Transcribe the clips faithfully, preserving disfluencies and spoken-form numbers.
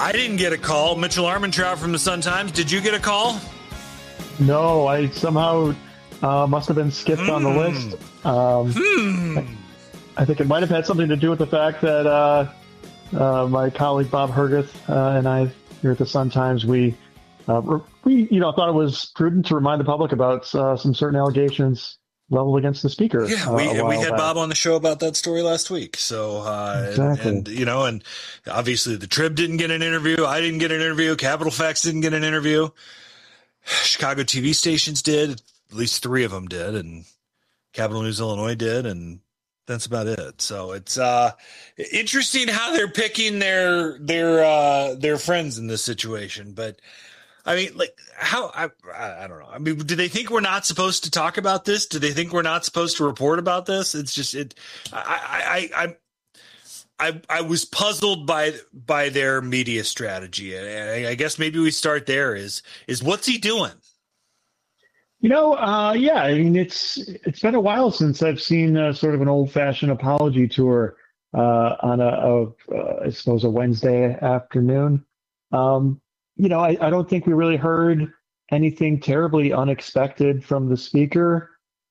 I didn't get a call. Mitchell Armentrout from the Sun-Times. Did you get a call? No, I somehow uh, must have been skipped mm. on the list. Um, hmm. I, I think it might have had something to do with the fact that uh, uh, my colleague Bob Herguth uh, and I here at the Sun-Times, we, uh, we you know, thought it was prudent to remind the public about uh, some certain allegations leveled against the speaker. Yeah, uh, we we had back. Bob on the show about that story last week. So, uh, exactly. and, and, you know, and obviously the Trib didn't get an interview. I didn't get an interview. Capital Facts didn't get an interview. Chicago T V stations did. At least three of them did. And Capital News Illinois did. And that's about it. So it's uh, interesting how they're picking their, their, uh, their friends in this situation. But I mean, like, how, I, I don't know. I mean, do they think we're not supposed to talk about this? Do they think we're not supposed to report about this? It's just, it, I, I, I, I, I was puzzled by, by their media strategy. And I, I guess maybe we start there is, is what's he doing? You know, uh, yeah, I mean, it's, it's been a while since I've seen uh, sort of an old fashioned apology tour uh, on a, a uh, I suppose a Wednesday afternoon. Um, You know, I, I don't think we really heard anything terribly unexpected from the speaker.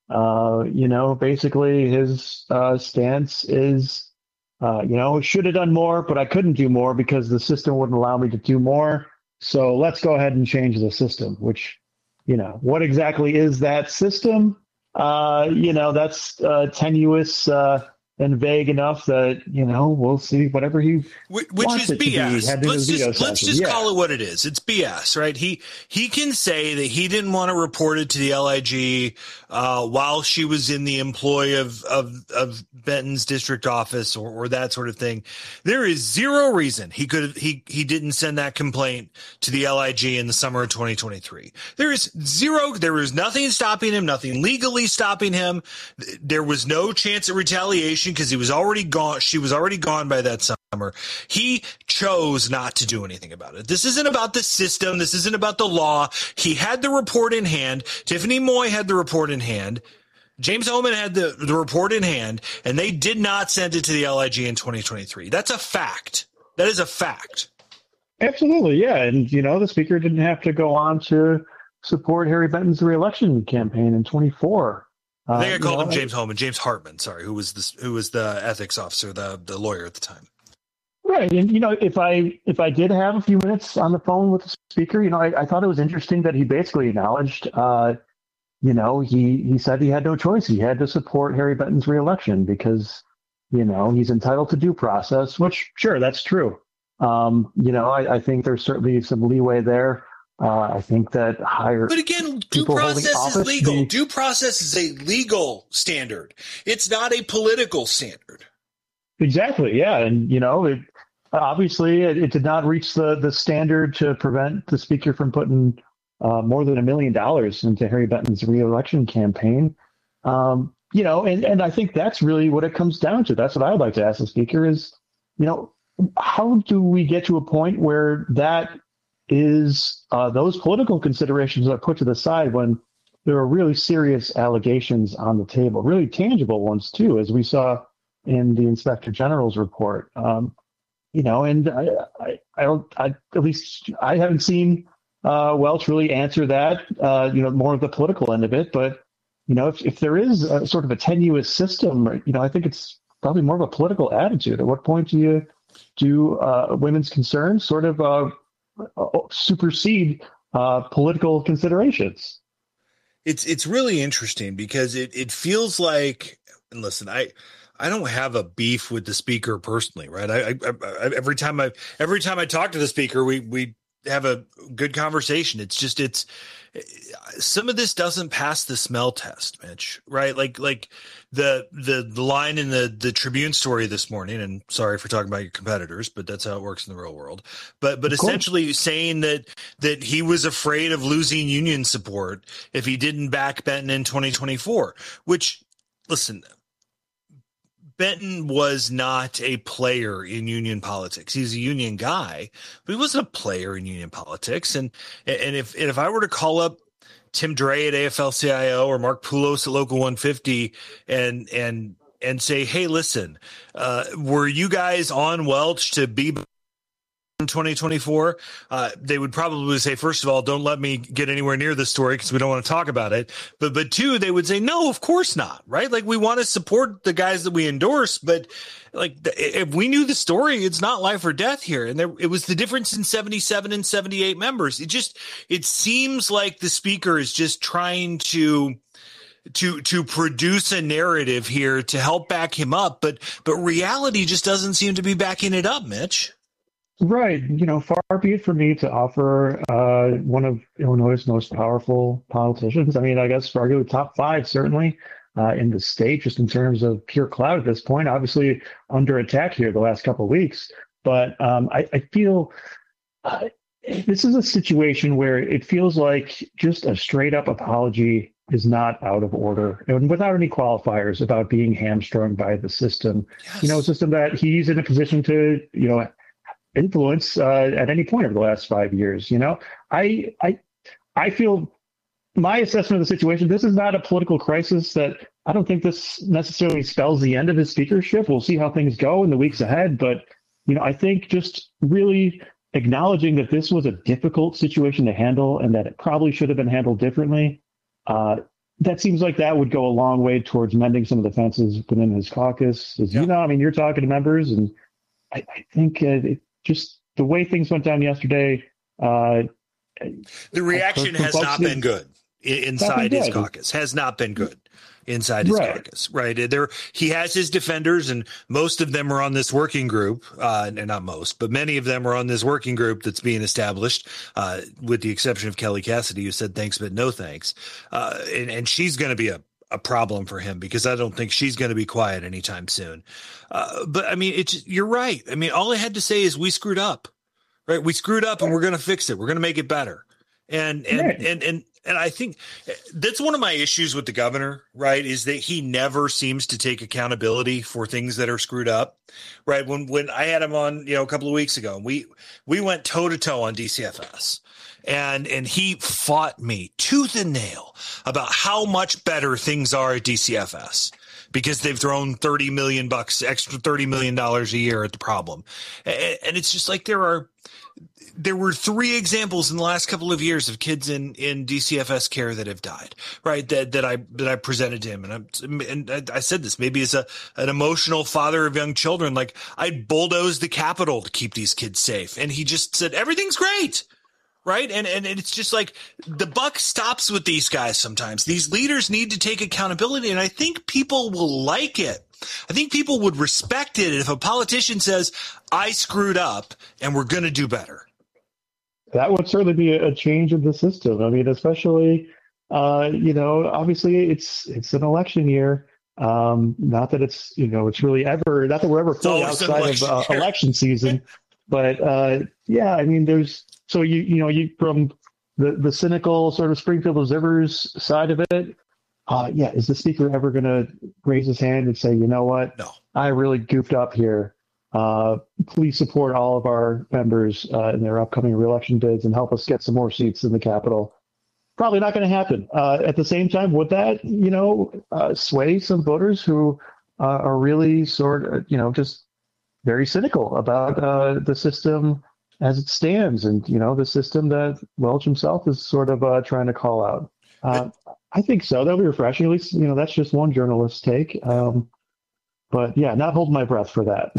Uh, you know, basically his uh, stance is, uh, you know, should have done more, but I couldn't do more because the system wouldn't allow me to do more. So let's go ahead and change the system, which, you know, what exactly is that system? Uh, you know, that's uh, tenuous uh and vague enough that, you know, we'll see whatever he which, which is B S. Let's just let's just yeah. call it what it is. It's B S, right? He he can say that he didn't want to report it to the L I G uh, while she was in the employ of of of Benton's district office or, or that sort of thing. There is zero reason he could he he didn't send that complaint to the L I G in the summer of twenty twenty-three. There is zero. There was nothing stopping him. Nothing legally stopping him. There was no chance of retaliation, because he was already gone. She was already gone by that summer. He chose not to do anything about it. This isn't about the system. This isn't about the law. He had the report in hand. Tiffany Moy had the report in hand. James Hohmann had the, the report in hand, and they did not send it to the L I G in twenty twenty-three. That's a fact. That is a fact. Absolutely, yeah. And, you know, the speaker didn't have to go on to support Harry Benton's reelection campaign in twenty-four. I think I called uh, him know, James Hohmann, James Hartman, sorry, who was the who was the ethics officer, the the lawyer at the time. Right, and you know, if I if I did have a few minutes on the phone with the speaker, you know, I, I thought it was interesting that he basically acknowledged, uh, you know, he he said he had no choice; he had to support Harry Benton's reelection because, you know, he's entitled to due process. Which, sure, that's true. Um, you know, I, I think there's certainly some leeway there. Uh, I think that higher. But again, due process is legal. Be, due process is a legal standard. It's not a political standard. Exactly. Yeah. And, you know, it, obviously it, it did not reach the, the standard to prevent the speaker from putting uh, more than a million dollars into Harry Benton's reelection campaign. Um, you know, and, and I think that's really what it comes down to. That's what I would like to ask the speaker is, you know, how do we get to a point where that is uh, those political considerations are put to the side when there are really serious allegations on the table, really tangible ones too, as we saw in the Inspector General's report. Um, you know, and I, I, I don't, I, at least I haven't seen uh, Welch really answer that, uh, you know, more of the political end of it. But, you know, if, if there is a sort of a tenuous system, you know, I think it's probably more of a political attitude. At what point do you do uh, women's concerns sort of uh, supersede uh, political considerations? It's it's really interesting because it, it feels like, and listen, I I don't have a beef with the speaker personally, right? I, I, I every time I every time I talk to the speaker, we we have a good conversation. It's just it's some of this doesn't pass the smell test, Mitch, right? Like like the the the line in the the Tribune story this morning, and sorry for talking about your competitors, but that's how it works in the real world. But but essentially saying that that he was afraid of losing union support if he didn't back Benton in twenty twenty-four, which, listen, Benton was not a player in union politics. He's a union guy, but he wasn't a player in union politics. And and if and if I were to call up Tim Dre at A F L C I O or Mark Poulos at Local one fifty and and and say, hey, listen, uh, were you guys on Welch to be in twenty twenty-four, uh, they would probably say, first of all, don't let me get anywhere near this story because we don't want to talk about it. But, but two, they would say, no, of course not. Right. Like, we want to support the guys that we endorse, but like, if we knew the story, it's not life or death here. And there, it was the difference in seventy-seven and seventy-eight members. It just, it seems like the speaker is just trying to, to, to produce a narrative here to help back him up. But, but reality just doesn't seem to be backing it up, Mitch. Right. You know, far be it for me to offer uh, one of Illinois' most powerful politicians. I mean, I guess arguably top five, certainly, uh, in the state, just in terms of pure clout at this point. Obviously, under attack here the last couple of weeks. But um, I, I feel uh, this is a situation where it feels like just a straight up apology is not out of order, and without any qualifiers about being hamstrung by the system. Yes. You know, a system that he's in a position to, you know, influence uh, at any point over the last five years. You know, I, I, I feel my assessment of the situation, this is not a political crisis that I don't think this necessarily spells the end of his speakership. We'll see how things go in the weeks ahead. But, you know, I think just really acknowledging that this was a difficult situation to handle and that it probably should have been handled differently. Uh, that seems like that would go a long way towards mending some of the fences within his caucus. As yeah. you know, I mean, you're talking to members, and I, I think uh, it, just the way things went down yesterday. Uh, the reaction has not been good inside his caucus, has not been good inside his right. caucus. Right. There, he has his defenders, and most of them are on this working group. Uh, and not most, but many of them are on this working group that's being established, uh, with the exception of Kelly Cassidy, who said thanks, but no thanks. Uh, and, and she's going to be a, a problem for him because I don't think she's going to be quiet anytime soon. Uh, but I mean, it's, you're right. I mean, all I had to say is we screwed up, right? We screwed up and we're going to fix it. We're going to make it better. And, and, right. and, and, and I think that's one of my issues with the governor, right? Is that he never seems to take accountability for things that are screwed up, right? When, when I had him on, you know, a couple of weeks ago, we, we went toe to toe on D C F S. And and he fought me tooth and nail about how much better things are at D C F S because they've thrown thirty million bucks, extra thirty million dollars a year at the problem. And, and it's just like there are there were three examples in the last couple of years of kids in, in D C F S care that have died, right? That that I that I presented to him, and I and I said this maybe as a an emotional father of young children, like I'd bulldoze the Capitol to keep these kids safe, and he just said everything's great. Right. And, and it's just like the buck stops with these guys sometimes. These leaders need to take accountability. And I think people will like it. I think people would respect it if a politician says, I screwed up and we're going to do better. That would certainly be a change in the system. I mean, especially, uh, you know, obviously it's it's an election year. Um, not that it's, you know, it's really ever, not that we're ever fully outside of uh, election season. But uh, yeah, I mean, there's, So, you you know, you from the, the cynical sort of Springfield Observers side of it, uh, yeah, is the speaker ever going to raise his hand and say, you know what, no, I really goofed up here. Uh, please support all of our members uh, in their upcoming reelection bids and help us get some more seats in the Capitol. Probably not going to happen. Uh, at the same time, would that, you know, uh, sway some voters who uh, are really sort of, you know, just very cynical about uh, the system as it stands, and you know the system that Welch himself is sort of uh, trying to call out. Uh, I think so. That'll be refreshing. At least you know that's just one journalist's take. Um, but yeah, not holding my breath for that.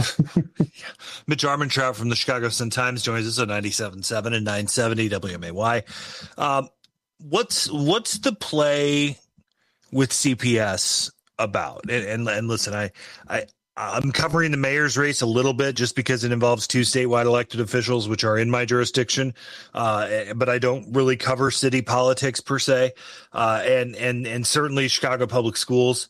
Mitch Armentrout from the Chicago Sun-Times joins us on ninety-seven point seven and nine seventy W M A Y. Um, what's what's the play with C P S about? And and, and listen, I I. I'm covering the mayor's race a little bit just because it involves two statewide elected officials, which are in my jurisdiction. Uh, but I don't really cover city politics per se. Uh, and, and, and certainly Chicago public schools,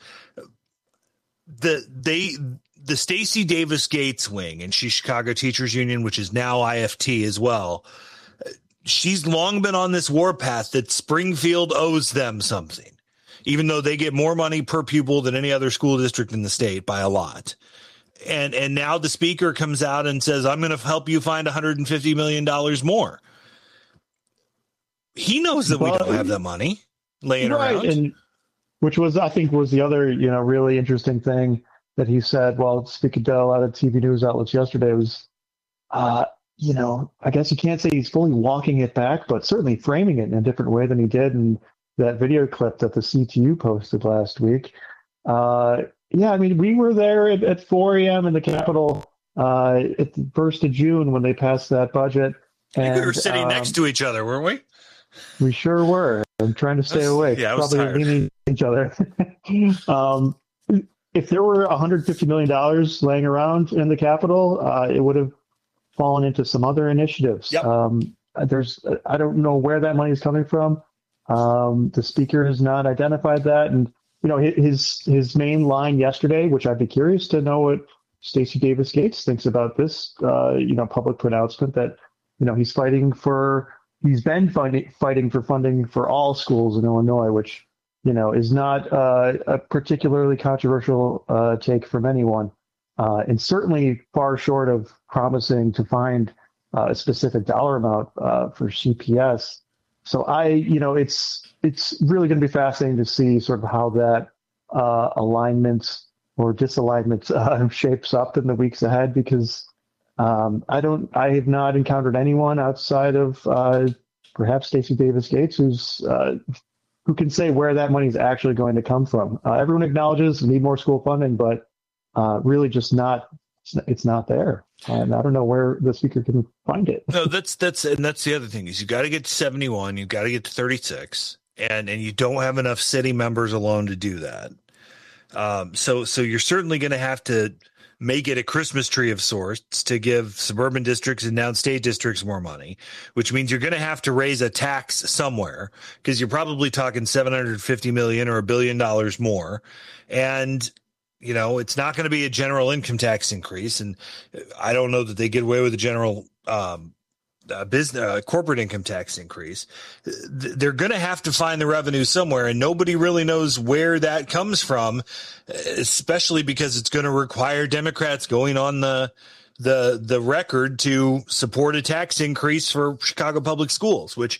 the, they, the Stacey Davis Gates wing, and she's Chicago Teachers Union, which is now I F T as well. She's long been on this warpath that Springfield owes them something, even though they get more money per pupil than any other school district in the state by a lot. And and now the speaker comes out and says, I'm going to help you find one hundred fifty million dollars more. He knows that well, we don't have that money laying right, around. And which was, I think, was the other, you know, really interesting thing that he said while speaking to a lot of T V news outlets yesterday was, uh, you know, I guess you can't say he's fully walking it back, but certainly framing it in a different way than he did in that video clip that the C T U posted last week. Uh, yeah, I mean, we were there at, at four a.m. in the Capitol uh, at the first of June when they passed that budget. And, and we were sitting um, next to each other, weren't we? We sure were. I'm trying to stay was, awake. Yeah, I was Probably tired. leaning each other. um, if there were one hundred fifty million dollars laying around in the Capitol, uh, it would have fallen into some other initiatives. Yep. Um, there's, I don't know where that money is coming from. Um, the speaker has not identified that, and you know his his main line yesterday, which I'd be curious to know what Stacey Davis Gates thinks about this. Uh, you know, public pronouncement that you know he's fighting for, he's been fighting fighting for funding for all schools in Illinois, which you know is not uh, a particularly controversial uh, take from anyone. Uh, and certainly far short of promising to find uh, a specific dollar amount uh, for C P S. So I, you know, it's it's really going to be fascinating to see sort of how that uh, alignment or disalignment uh, shapes up in the weeks ahead, because um, I don't, I have not encountered anyone outside of uh, perhaps Stacey Davis Gates who's uh, who can say where that money is actually going to come from. Uh, everyone acknowledges we need more school funding, but Uh, really just not, it's not there. And I don't know where the speaker can find it. No, that's, that's, and that's the other thing is you got to get to seventy-one, you got to get to thirty-six, and, and you don't have enough city members alone to do that. Um, so, so you're certainly going to have to make it a Christmas tree of sorts to give suburban districts and downstate districts more money, which means you're going to have to raise a tax somewhere, because you're probably talking seven hundred fifty million or a billion dollars more. And, you know, it's not going to be a general income tax increase. And I don't know that they get away with a general um, uh, business uh, corporate income tax increase. They're going to have to find the revenue somewhere, and nobody really knows where that comes from, especially because it's going to require Democrats going on the the the record to support a tax increase for Chicago public schools, which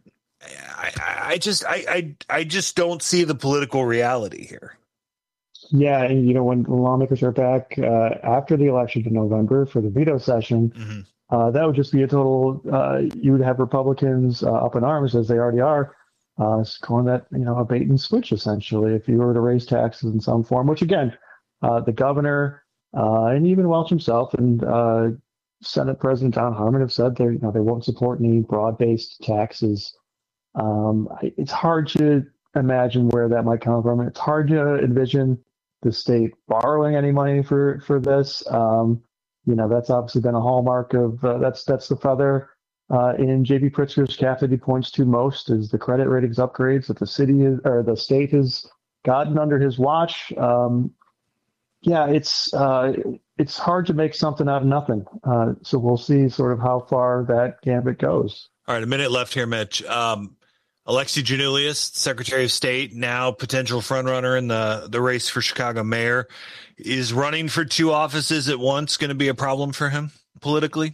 I, I just I, I I just don't see the political reality here. Yeah, and you know, when the lawmakers are back uh, after the election in November for the veto session, mm-hmm. uh, that would just be a total. Uh, you would have Republicans uh, up in arms, as they already are, uh, calling that you know a bait and switch essentially. If you were to raise taxes in some form, which again, uh, the governor uh, and even Welch himself and uh, Senate President Don Harmon have said they you know they won't support any broad-based taxes. Um, it's hard to imagine where that might come from. It's hard to envision the state borrowing any money for for this. Um, you know, that's obviously been a hallmark of uh, that's that's the feather uh, in J B Pritzker's cap that he points to most is the credit ratings upgrades that the city is, or the state has gotten under his watch. Um, yeah, it's uh, it's hard to make something out of nothing. Uh, so we'll see sort of how far that gambit goes. All right, a minute left here, Mitch. Um, Alexi Giannoulias, Secretary of State, now potential frontrunner in the, the race for Chicago mayor. Is running for two offices at once going to be a problem for him politically?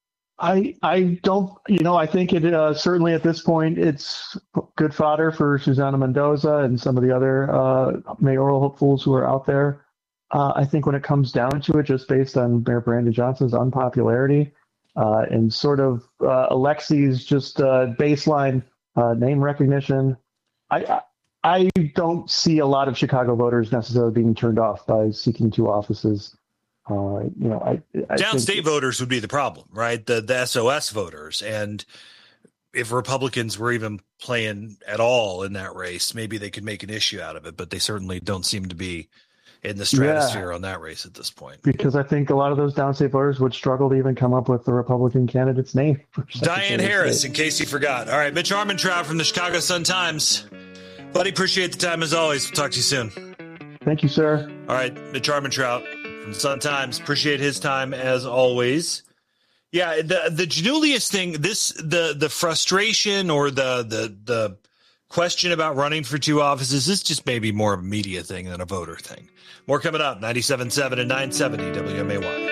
I I don't, you know, I think it uh, certainly at this point, it's good fodder for Susana Mendoza and some of the other uh, mayoral hopefuls who are out there. Uh, I think when it comes down to it, just based on Mayor Brandon Johnson's unpopularity uh, and sort of uh, Alexi's just uh, baseline Uh, name recognition, I, I I don't see a lot of Chicago voters necessarily being turned off by seeking two offices. Uh, you know, I, I downstate voters would be the problem, right? The the S O S voters, and if Republicans were even playing at all in that race, maybe they could make an issue out of it. But they certainly don't seem to be in the stratosphere yeah, on that race at this point. Because I think a lot of those downstate voters would struggle to even come up with the Republican candidate's name. Diane Harris, in case you forgot. All right, Mitch Armentrout from the Chicago Sun-Times. Buddy, appreciate the time as always. We'll talk to you soon. Thank you, sir. All right, Mitch Armentrout from the Sun-Times. Appreciate his time as always. Yeah, the the Giannoulias thing, this the the frustration or the the the question about running for two offices is just maybe more of a media thing than a voter thing. More coming up, ninety-seven point seven and nine seventy W M A Y.